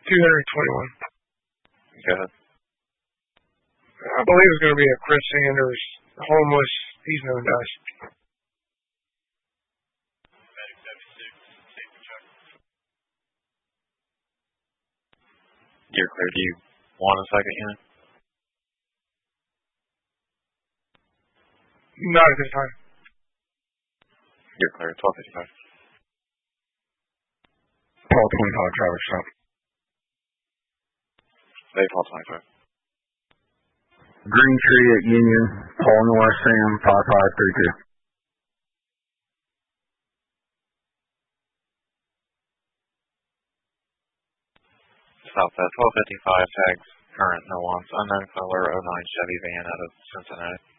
221. Go ahead. I believe it's going to be a Chris Sanders, homeless. He's no dust. You're clear. Do you want a second unit? Not at this time. You're clear. 1255. Paul 25, Travis Trump. They Paul 25. Green Tree at Union, Paul North Sam 5532. South at 1255, tags current, no wants, unknown color, '09 Chevy van out of Cincinnati.